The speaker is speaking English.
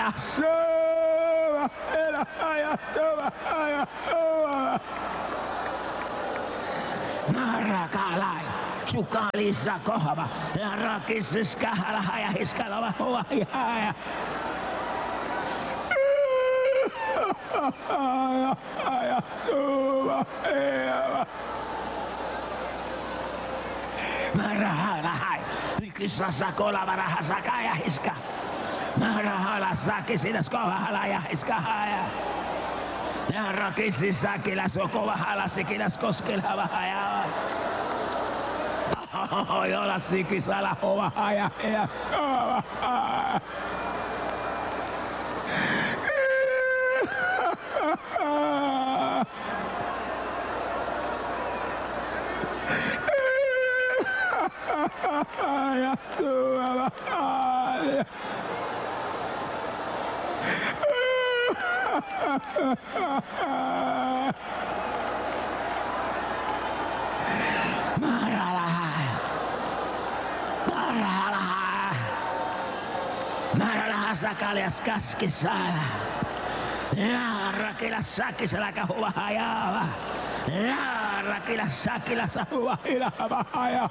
Marakalai, sukalisa kohava, ja rakisiskahala ja hiskalava huaja. Marahalai, kisasa kolava rahasaka ja hiska. Marahala saki sidas kovahala ja hiskahaya. Ja rakisissa kilas kovahala sikilas koskelava haja. Jolla sikisala hovahaja ja kovaha. Ja suola haja. Maralaha sakalias kaskisala. Ja rakilas sakisala kahuvahajava. Ja rakilas sakilas huvahilavahaja.